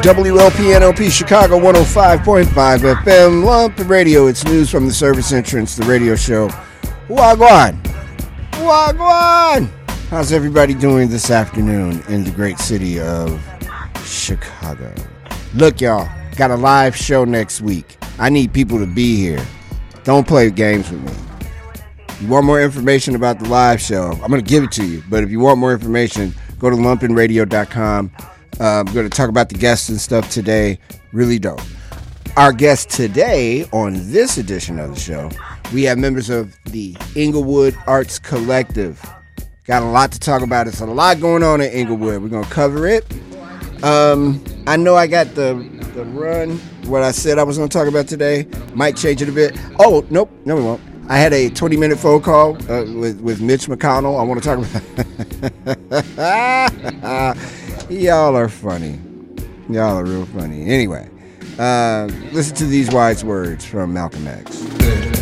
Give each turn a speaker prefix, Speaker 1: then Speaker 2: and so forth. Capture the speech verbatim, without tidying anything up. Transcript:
Speaker 1: W L P N L P Chicago one oh five point five F M. Lumpen Radio. It's news from the service entrance, the radio show. Wagwan. Wagwan. How's everybody doing this afternoon in the great city of Chicago? Look, y'all, got a live show next week. I need people to be here. Don't play games with me. You want more information about the live show, I'm going to give it to you. But if you want more information, go to lumpen radio dot com. Uh, I'm going to talk about the guests and stuff today. Really dope. Our guest today on this edition of the show, we have members of the Inglewood Arts Collective. Got a lot to talk about. It's a lot going on in Inglewood. We're going to cover it. Um, I know I got the, the run, what I said I was going to talk about today. Might change it a bit. Oh, nope. No, we won't. I had a twenty-minute phone call uh, with, with Mitch McConnell. I want to talk about... Y'all are funny. Y'all are real funny. Anyway, uh, listen to these wise words from Malcolm X.